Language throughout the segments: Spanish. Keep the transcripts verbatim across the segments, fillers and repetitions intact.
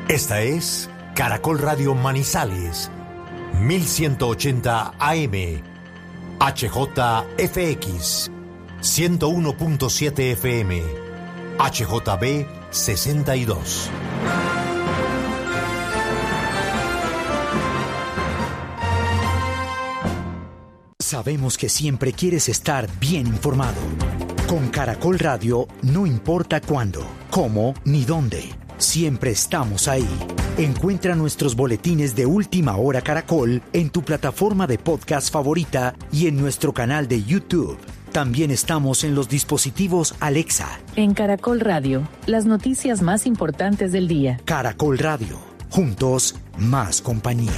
Esta es Caracol Radio Manizales, mil ciento ochenta A M, H J F X, ciento uno punto siete F M, H J B sesenta y dos. Sabemos que siempre quieres estar bien informado. Con Caracol Radio, no importa cuándo, cómo ni dónde, siempre estamos ahí. Encuentra nuestros boletines de Última Hora Caracol en tu plataforma de podcast favorita y en nuestro canal de YouTube. También estamos en los dispositivos Alexa. En Caracol Radio, las noticias más importantes del día. Caracol Radio, juntos, más compañía.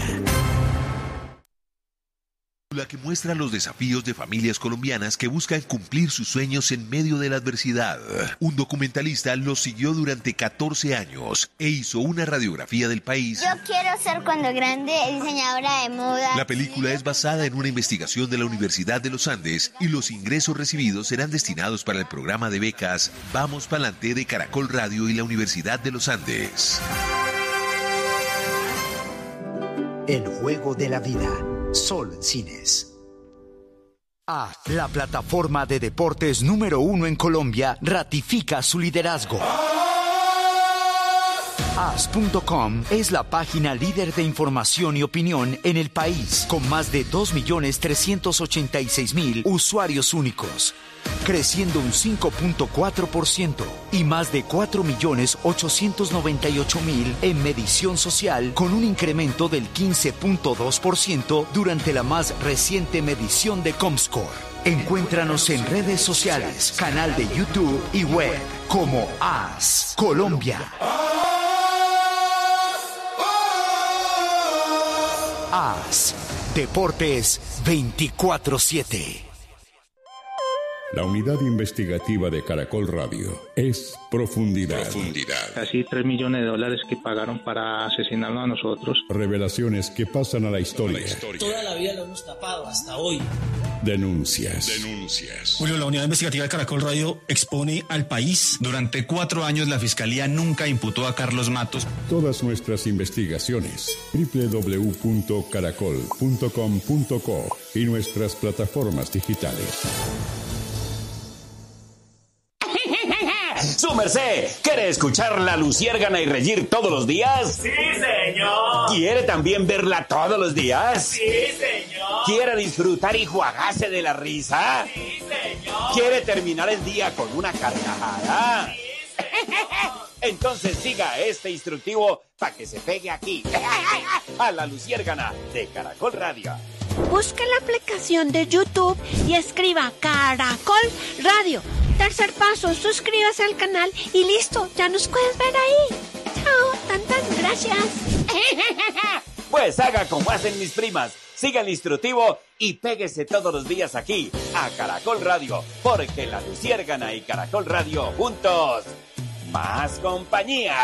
La que muestra los desafíos de familias colombianas que buscan cumplir sus sueños en medio de la adversidad. Un documentalista los siguió durante catorce años e hizo una radiografía del país. Yo quiero ser cuando grande diseñadora de moda. La película es basada en una investigación de la Universidad de los Andes y los ingresos recibidos serán destinados para el programa de becas Vamos Pa'lante de Caracol Radio y la Universidad de los Andes. El juego de la vida. Solo en cines. A, la plataforma de deportes número uno en Colombia, ratifica su liderazgo. As punto com es la página líder de información y opinión en el país, con más de dos millones trescientos ochenta y seis mil usuarios únicos, creciendo un cinco punto cuatro por ciento y más de cuatro millones ochocientos noventa y ocho mil en medición social, con un incremento del quince punto dos por ciento durante la más reciente medición de Comscore. Encuéntranos en redes sociales, canal de YouTube y web como As Colombia. As Deportes veinticuatro siete. La unidad investigativa de Caracol Radio es Profundidad. Profundidad. Casi tres millones de dólares que pagaron para asesinarnos a nosotros. Revelaciones que pasan a la historia. A la historia. Toda la vida lo hemos tapado hasta hoy. Denuncias. Denuncias. Julio, la unidad investigativa de Caracol Radio expone al país. Durante cuatro años la Fiscalía nunca imputó a Carlos Matos. Todas nuestras investigaciones. doble u doble u doble u punto caracol punto com punto co y nuestras plataformas digitales. ¡Su merced! ¿Quiere escuchar La Luciérgana y reír todos los días? ¡Sí, señor! ¿Quiere también verla todos los días? ¡Sí, señor! ¿Quiere disfrutar y jugarse de la risa? ¡Sí, señor! ¿Quiere terminar el día con una carcajada? ¡Sí, señor! Entonces siga este instructivo para que se pegue aquí, a La Luciérgana de Caracol Radio. Busque la aplicación de YouTube y escriba Caracol Radio. Tercer paso, suscríbase al canal y listo, ya nos puedes ver ahí. Chao, tantas gracias. Pues haga como hacen mis primas, siga el instructivo y péguese todos los días aquí, a Caracol Radio, porque La Luciérgana y Caracol Radio juntos, más compañía.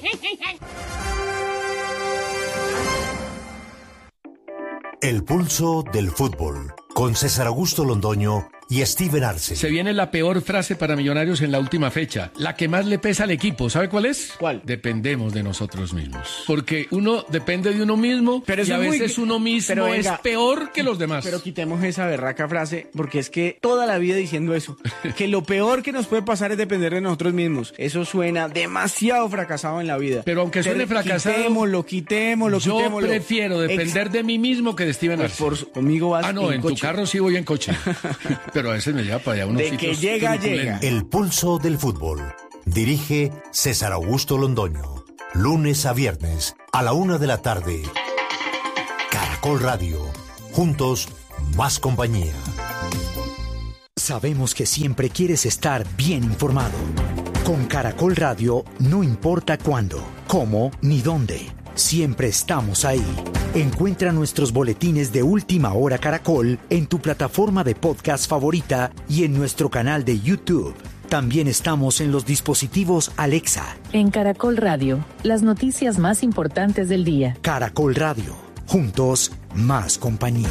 El pulso del fútbol, con César Augusto Londoño y Steven Arce. Se viene la peor frase para Millonarios en la última fecha, la que más le pesa al equipo. ¿Sabe cuál es? ¿Cuál? Dependemos de nosotros mismos. Porque uno depende de uno mismo, pero y a veces muy... uno mismo pero venga, es peor que los demás. Pero quitemos esa berraca frase, porque es que toda la vida diciendo eso, que lo peor que nos puede pasar es depender de nosotros mismos. Eso suena demasiado fracasado en la vida. Pero aunque suene fracasado, quitémoslo, quitémoslo, yo quitémoslo. prefiero depender Ex... de mí mismo que de Steven Arce. Pues por, conmigo vas Ah, no, en, en tu carro sí voy en coche. Pero a veces me lleva para allá unos de que llega, llega. El pulso del fútbol. Dirige César Augusto Londoño. Lunes a viernes, a la una de la tarde. Caracol Radio. Juntos, más compañía. Sabemos que siempre quieres estar bien informado. Con Caracol Radio, no importa cuándo, cómo ni dónde. Siempre estamos ahí. Encuentra nuestros boletines de Última Hora Caracol en tu plataforma de podcast favorita y en nuestro canal de YouTube. También estamos en los dispositivos Alexa. En Caracol Radio, las noticias más importantes del día. Caracol Radio, juntos, más compañía.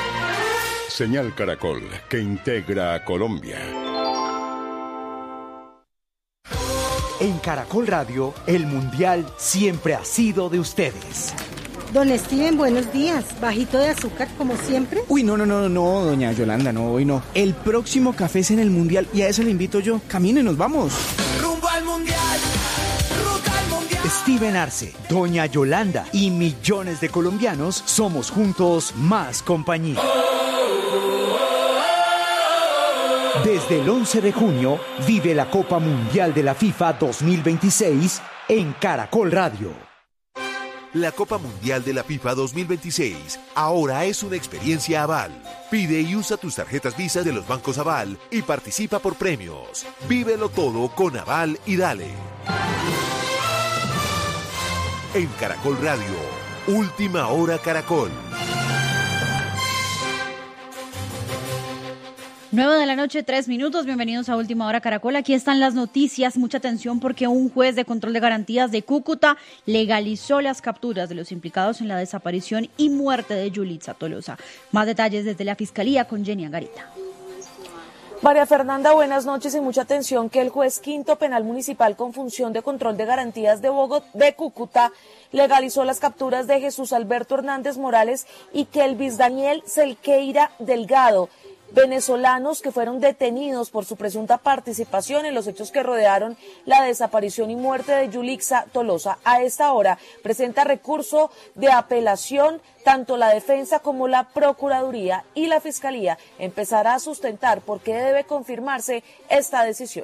Señal Caracol, que integra a Colombia. En Caracol Radio, el Mundial siempre ha sido de ustedes. Don Steven, buenos días. ¿Bajito de azúcar como siempre? Uy, no, no, no, no, doña Yolanda, no, hoy no. El próximo café es en el Mundial y a eso le invito yo. Caminen, nos vamos. Rumbo al Mundial. Ruta al Mundial. Steven Arce, doña Yolanda y millones de colombianos somos juntos más compañía. Desde el once de junio, vive la Copa Mundial de la FIFA dos mil veintiséis en Caracol Radio. La Copa Mundial de la FIFA dos mil veintiséis ahora es una experiencia Aval. Pide y usa tus tarjetas Visa de los bancos Aval y participa por premios. Vívelo todo con Aval y dale. En Caracol Radio, Última Hora Caracol. nueve de la noche, tres minutos. Bienvenidos a Última Hora Caracol. Aquí están las noticias. Mucha atención porque un juez de control de garantías de Cúcuta legalizó las capturas de los implicados en la desaparición y muerte de Yulitza Tolosa. Más detalles desde la Fiscalía con Jenny Angarita. María Fernanda, buenas noches y mucha atención que el juez quinto penal municipal con función de control de garantías de Bogotá, de Cúcuta, legalizó las capturas de Jesús Alberto Hernández Morales y Kelvis Daniel Selqueira Delgado, venezolanos que fueron detenidos por su presunta participación en los hechos que rodearon la desaparición y muerte de Yulitza Tolosa. A esta hora presenta recurso de apelación tanto la defensa como la Procuraduría, y la Fiscalía empezará a sustentar por qué debe confirmarse esta decisión.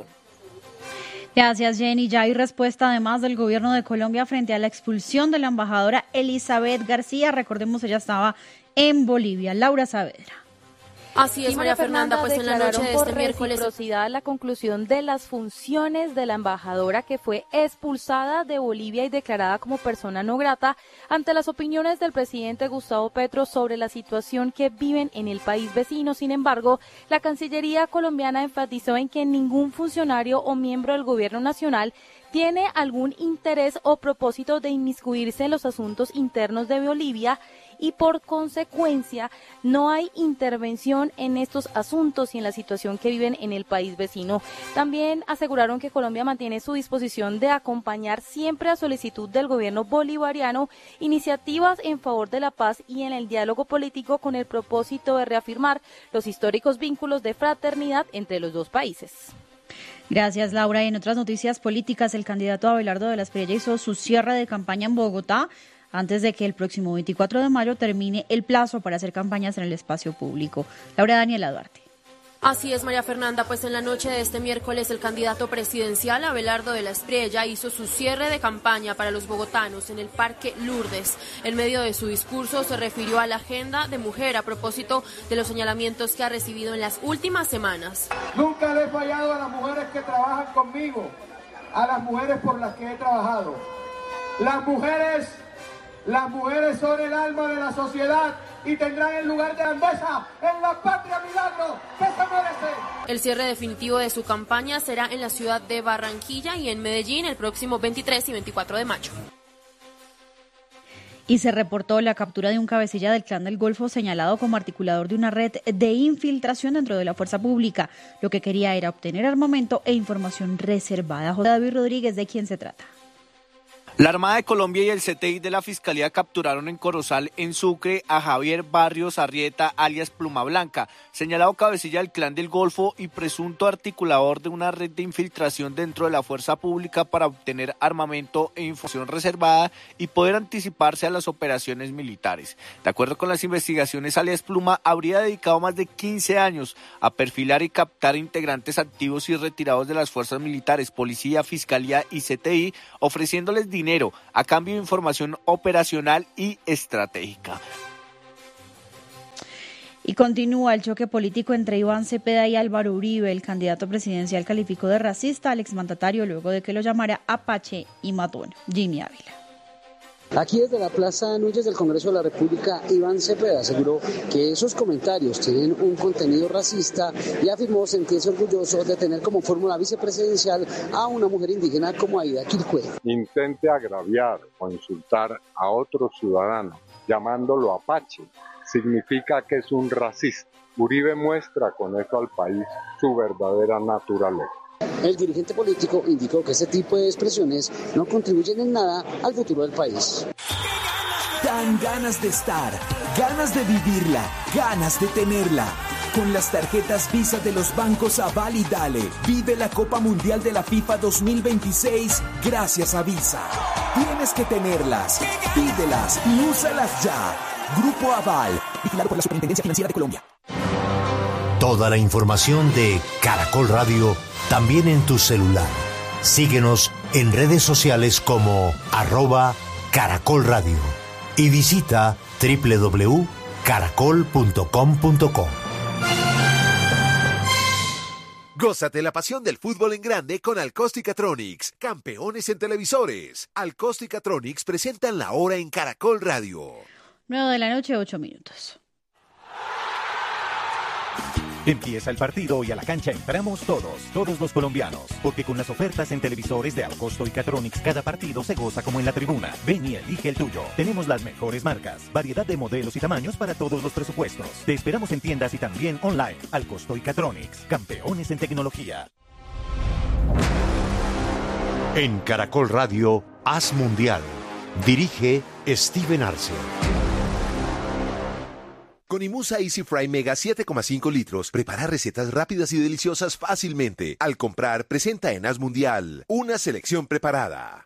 Gracias, Jenny. Ya hay respuesta además del gobierno de Colombia frente a la expulsión de la embajadora Elizabeth García. Recordemos, ella estaba en Bolivia. Laura Saavedra. Así es, María Fernanda, pues en la noche de este miércoles reciprocidad la conclusión de las funciones de la embajadora que fue expulsada de Bolivia y declarada como persona no grata ante las opiniones del presidente Gustavo Petro sobre la situación que viven en el país vecino. Sin embargo, la Cancillería colombiana enfatizó en que ningún funcionario o miembro del gobierno nacional tiene algún interés o propósito de inmiscuirse en los asuntos internos de Bolivia y por consecuencia no hay intervención en estos asuntos y en la situación que viven en el país vecino. También aseguraron que Colombia mantiene su disposición de acompañar siempre a solicitud del gobierno bolivariano iniciativas en favor de la paz y en el diálogo político con el propósito de reafirmar los históricos vínculos de fraternidad entre los dos países. Gracias, Laura. Y en otras noticias políticas, el candidato Abelardo de la Espriella hizo su cierre de campaña en Bogotá antes de que el próximo veinticuatro de mayo termine el plazo para hacer campañas en el espacio público. Laura Daniela Duarte. Así es, María Fernanda, pues en la noche de este miércoles el candidato presidencial Abelardo de la Espriella hizo su cierre de campaña para los bogotanos en el Parque Lourdes. En medio de su discurso se refirió a la agenda de mujer a propósito de los señalamientos que ha recibido en las últimas semanas. Nunca le he fallado a las mujeres que trabajan conmigo, a las mujeres por las que he trabajado. Las mujeres, las mujeres son el alma de la sociedad y tendrán el lugar de grandeza en la patria milagro que se merece. El cierre definitivo de su campaña será en la ciudad de Barranquilla y en Medellín el próximo veintitrés y veinticuatro de mayo. Y se reportó la captura de un cabecilla del Clan del Golfo señalado como articulador de una red de infiltración dentro de la fuerza pública. Lo que quería era obtener armamento e información reservada. José David Rodríguez, ¿de quién se trata? La Armada de Colombia y el C T I de la Fiscalía capturaron en Corozal, en Sucre, a Javier Barrios Arrieta, alias Pluma Blanca, señalado cabecilla del Clan del Golfo y presunto articulador de una red de infiltración dentro de la fuerza pública para obtener armamento e información reservada y poder anticiparse a las operaciones militares. De acuerdo con las investigaciones, alias Pluma habría dedicado más de quince años a perfilar y captar integrantes activos y retirados de las fuerzas militares, policía, fiscalía y C T I, ofreciéndoles dinero dinero a cambio de información operacional y estratégica. Y continúa el choque político entre Iván Cepeda y Álvaro Uribe. El candidato presidencial calificó de racista al exmandatario luego de que lo llamara Apache y matón. Jimmy Ávila. Aquí desde la Plaza Núñez del Congreso de la República, Iván Cepeda aseguró que esos comentarios tienen un contenido racista y afirmó sentirse orgulloso de tener como fórmula vicepresidencial a una mujer indígena como Aida Quilcue. Intente agraviar o insultar a otro ciudadano llamándolo Apache significa que es un racista. Uribe muestra con eso al país su verdadera naturaleza. El dirigente político indicó que este tipo de expresiones no contribuyen en nada al futuro del país. Dan ganas de estar, ganas de vivirla, ganas de tenerla. Con las tarjetas Visa de los bancos Aval y Dale, vive la Copa Mundial de la FIFA dos mil veintiséis gracias a Visa. Tienes que tenerlas, pídelas y úsalas ya. Grupo Aval, vigilado por la Superintendencia Financiera de Colombia. Toda la información de Caracol Radio también en tu celular. Síguenos en redes sociales como arroba Caracol Radio y visita doble u doble u doble u punto caracol punto com punto co. Gózate la pasión del fútbol en grande con Alcostica-Tronics, campeones en televisores. Alcostica-Tronics presentan la hora en Caracol Radio. nueve de la noche, ocho minutos. Empieza el partido y a la cancha entramos todos, todos los colombianos, porque con las ofertas en televisores de Alcosto y Catronics cada partido se goza como en la tribuna. Ven y elige el tuyo. Tenemos las mejores marcas, variedad de modelos y tamaños para todos los presupuestos. Te esperamos en tiendas y también online. Alcosto y Catronics, campeones en tecnología. En Caracol Radio, Haz Mundial. Dirige Steven Arce. Con Imusa Easy Fry Mega siete coma cinco litros, prepara recetas rápidas y deliciosas fácilmente. Al comprar, presenta en Haz Mundial una selección preparada.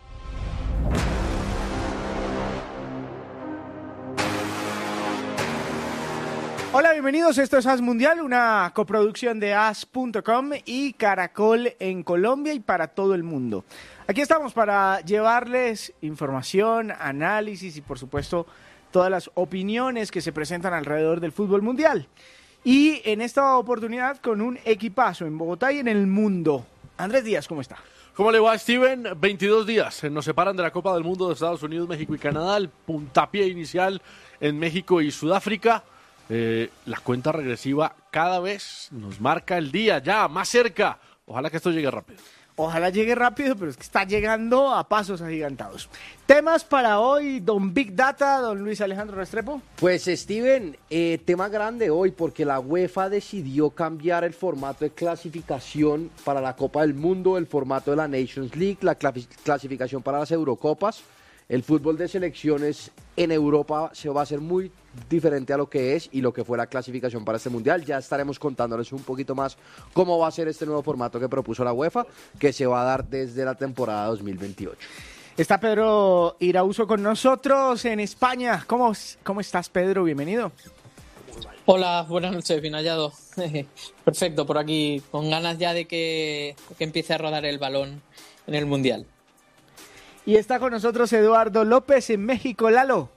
Hola, bienvenidos. Esto es Haz Mundial, una coproducción de haz punto com y Caracol en Colombia y para todo el mundo. Aquí estamos para llevarles información, análisis y, por supuesto, todas las opiniones que se presentan alrededor del fútbol mundial. Y en esta oportunidad con un equipazo en Bogotá y en el mundo. Andrés Díaz, ¿cómo está? ¿Cómo le va, Steven? veintidós días nos separan de la Copa del Mundo de Estados Unidos, México y Canadá. El puntapié inicial en México y Sudáfrica. Eh, la cuenta regresiva cada vez nos marca el día ya más cerca. Ojalá que esto llegue rápido. Ojalá llegue rápido, pero es que está llegando a pasos agigantados. Temas para hoy, don Big Data, don Luis Alejandro Restrepo. Pues, Steven, eh, tema grande hoy porque la UEFA decidió cambiar el formato de clasificación para la Copa del Mundo, el formato de la Nations League, la clasificación para las Eurocopas. El fútbol de selecciones en Europa se va a hacer muy diferente a lo que es y lo que fue la clasificación para este Mundial. Ya estaremos contándoles un poquito más cómo va a ser este nuevo formato que propuso la UEFA, que se va a dar desde la temporada dos mil veintiocho. Está Pedro Irauzo con nosotros en España. ¿Cómo, cómo estás, Pedro? Bienvenido. Hola, buenas noches, bien hallado. Perfecto, por aquí, con ganas ya de que, que empiece a rodar el balón en el Mundial. Y está con nosotros Eduardo López en México. Lalo.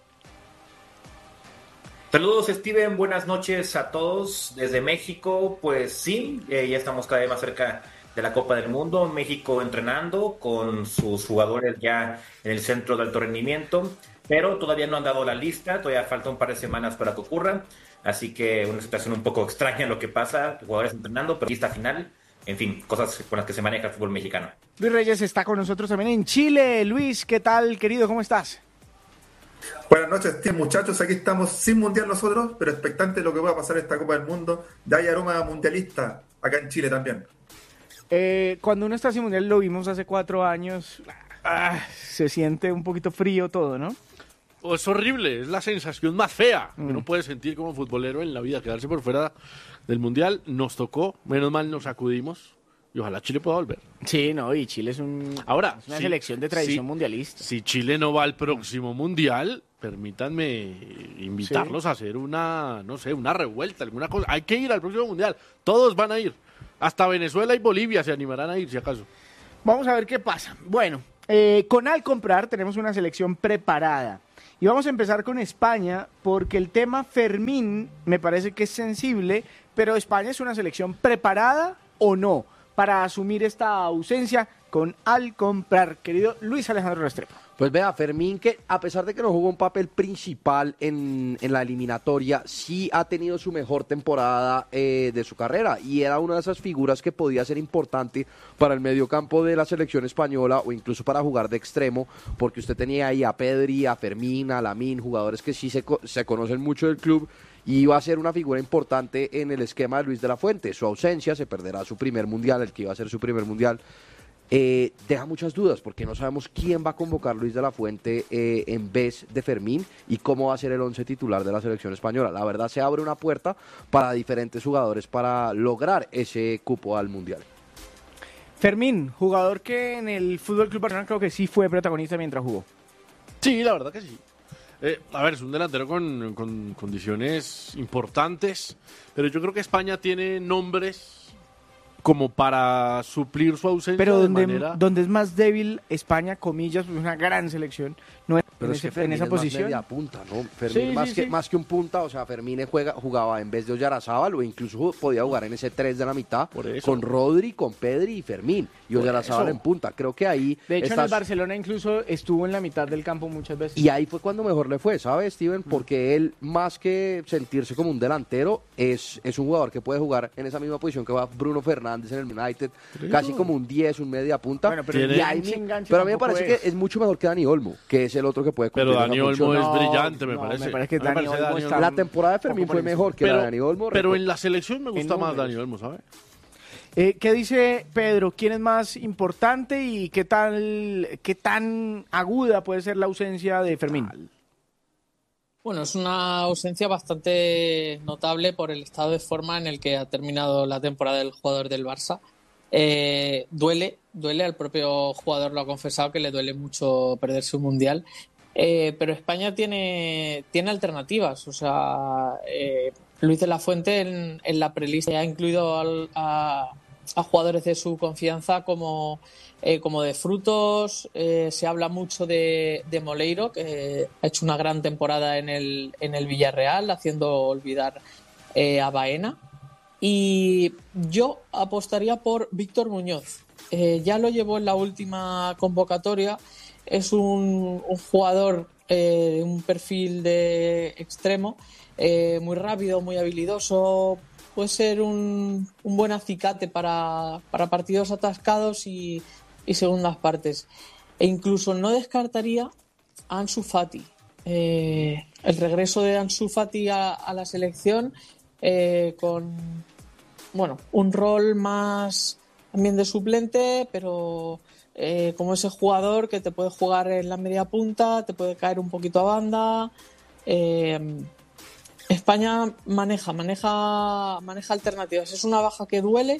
Saludos, Steven, buenas noches a todos desde México. Pues sí, eh, ya estamos cada vez más cerca de la Copa del Mundo. México entrenando con sus jugadores ya en el centro de alto rendimiento, pero todavía no han dado la lista, todavía falta un par de semanas para que ocurra, así que una situación un poco extraña lo que pasa, jugadores entrenando, pero lista final. En fin, cosas con las que se maneja el fútbol mexicano. Luis Reyes está con nosotros también en Chile. Luis, ¿qué tal, querido? ¿Cómo estás? Buenas noches, tío, muchachos. Aquí estamos sin mundial nosotros, pero expectantes de lo que pueda pasar en esta Copa del Mundo. Ya hay aroma mundialista acá en Chile también. Eh, cuando uno está sin mundial, lo vimos hace cuatro años, ah, se siente un poquito frío todo, ¿no? Oh, es horrible, es la sensación más fea Mm. que uno puede sentir como futbolero en la vida, quedarse por fuera del Mundial. Nos tocó, menos mal nos sacudimos y ojalá Chile pueda volver. Sí, no, y Chile es, un, Ahora, es una si- selección de tradición si- mundialista. Si Chile no va al próximo Mundial, permítanme invitarlos Sí. a hacer una, no sé, una revuelta, alguna cosa. Hay que ir al próximo Mundial, todos van a ir. Hasta Venezuela y Bolivia se animarán a ir, si acaso. Vamos a ver qué pasa. Bueno, eh, con Al Comprar tenemos una selección preparada. Y vamos a empezar con España, porque el tema Fermín me parece que es sensible, pero España es una selección preparada o no para asumir esta ausencia con Al Comprar. Querido Luis Alejandro Restrepo. Pues vea, Fermín, que a pesar de que no jugó un papel principal en, en la eliminatoria, sí ha tenido su mejor temporada eh, de su carrera y era una de esas figuras que podía ser importante para el mediocampo de la selección española o incluso para jugar de extremo, porque usted tenía ahí a Pedri, a Fermín, a Lamine, jugadores que sí se, co- se conocen mucho del club y va a ser una figura importante en el esquema de Luis de la Fuente. Su ausencia, se perderá su primer mundial, el que iba a ser su primer mundial. Eh, deja muchas dudas porque no sabemos quién va a convocar Luis de la Fuente eh, en vez de Fermín y cómo va a ser el once titular de la selección española. La verdad, se abre una puerta para diferentes jugadores para lograr ese cupo al Mundial. Fermín, jugador que en el Fútbol Club Barcelona creo que sí fue protagonista mientras jugó. Sí, la verdad que sí. Eh, a ver, es un delantero con, con condiciones importantes, pero yo creo que España tiene nombres como para suplir su ausencia. Pero donde, de manera... donde es más débil España, comillas, pues una gran selección, no es, Pero en, es que ese, Fermín en esa es posición. Más media punta, ¿no? Fermín Sí, más, sí, que, sí. más que un punta, o sea, Fermín juega, jugaba en vez de Oyarzabal o incluso podía jugar en ese tres de la mitad con Rodri, con Pedri y Fermín y Oyarzabal en punta. Creo que ahí De hecho, estás... en el Barcelona incluso estuvo en la mitad del campo muchas veces. Y ahí fue cuando mejor le fue, ¿sabes, Steven? Porque él, más que sentirse como un delantero, es, es un jugador que puede jugar en esa misma posición que va Bruno Fernández en el United, Sí. casi como un diez, un media punta. Bueno, pero y el ahí enganche, mi- enganche pero a mí me tampoco parece es. que es mucho mejor que Dani Olmo, que es el otro que puede cumplir Pero esa Dani Olmo función. es No, brillante, me no, parece. me parece que A mí me Dani parece Olmo Dani está- Olmo- La temporada de Fermín fue mejor que la pero, de Dani Olmo. Pero recuerdo. en la selección me gusta En más números. Dani Olmo, ¿sabes? Eh, ¿Qué dice Pedro? ¿Quién es más importante y qué tal, qué tan aguda puede ser la ausencia de Fermín? Bueno, es una ausencia bastante notable por el estado de forma en el que ha terminado la temporada del jugador del Barça. Eh, duele, duele, al propio jugador lo ha confesado que le duele mucho perderse un mundial, eh, pero España tiene, tiene alternativas. O sea, eh, Luis de la Fuente en, en la prelista ha incluido al, a, a jugadores de su confianza como, eh, como de Frutos. Eh, se habla mucho de, de Moleiro, que ha hecho una gran temporada en el, en el Villarreal, haciendo olvidar eh, a Baena. Y yo apostaría por Víctor Muñoz. Eh, ya lo llevó en la última convocatoria. Es un, un jugador de eh, un perfil de extremo, eh, muy rápido, muy habilidoso. Puede ser un, un buen acicate para, para partidos atascados y, y segundas partes. E incluso no descartaría a Ansu Fati. Eh, el regreso de Ansu Fati a, a la selección, Eh, con bueno, un rol más también de suplente, pero eh, como ese jugador que te puede jugar en la media punta, te puede caer un poquito a banda. Eh, España maneja, maneja, maneja alternativas. Es una baja que duele,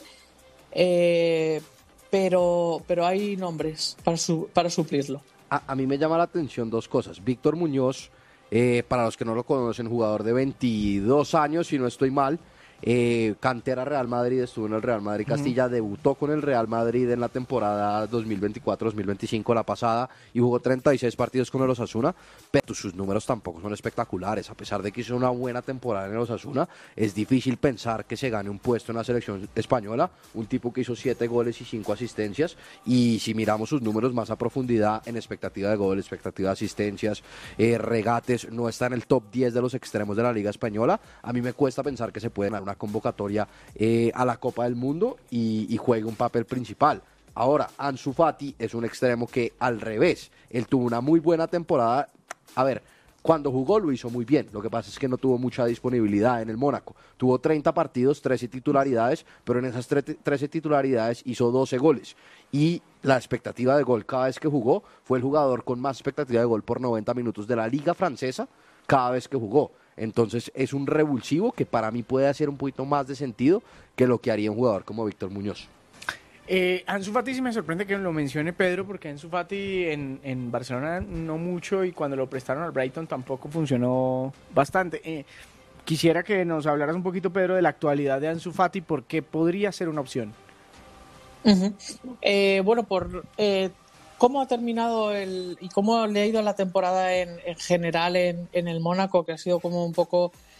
eh, pero, pero hay nombres para, su, para suplirlo. A, a mí me llama la atención dos cosas. Víctor Muñoz, eh, para los que no lo conocen, jugador de veintidós años, si no estoy mal, eh, cantera Real Madrid, estuvo en el Real Madrid Castilla, uh-huh. Debutó con el Real Madrid en la temporada dos mil veinticuatro dos mil veinticinco, la pasada, y jugó treinta y seis partidos con el Osasuna, pero sus números tampoco son espectaculares. A pesar de que hizo una buena temporada en el Osasuna, es difícil pensar que se gane un puesto en la selección española, un tipo que hizo siete goles y cinco asistencias, y si miramos sus números más a profundidad en expectativa de gol, expectativa de asistencias, eh, regates, no está en el top diez de los extremos de la Liga Española. A mí me cuesta pensar que se puede ganar una convocatoria eh, a la Copa del Mundo y, y juegue un papel principal. Ahora, Ansu Fati es un extremo que, al revés, él tuvo una muy buena temporada. A ver, cuando jugó lo hizo muy bien, lo que pasa es que no tuvo mucha disponibilidad en el Mónaco. Tuvo treinta partidos, trece titularidades, pero en esas trece titularidades hizo doce goles. Y la expectativa de gol cada vez que jugó, fue el jugador con más expectativa de gol por noventa minutos de la Liga Francesa cada vez que jugó. Entonces es un revulsivo que para mí puede hacer un poquito más de sentido que lo que haría un jugador como Víctor Muñoz. Eh, Ansu Fati sí me sorprende que lo mencione Pedro, porque Ansu Fati en, en Barcelona no mucho, y cuando lo prestaron al Brighton tampoco funcionó bastante. Eh, quisiera que nos hablaras un poquito, Pedro, de la actualidad de Ansu Fati, porque podría ser una opción. Uh-huh. Eh, bueno, por eh, cómo ha terminado el y cómo le ha ido la temporada en, en general en, en el Mónaco, que ha sido como un poco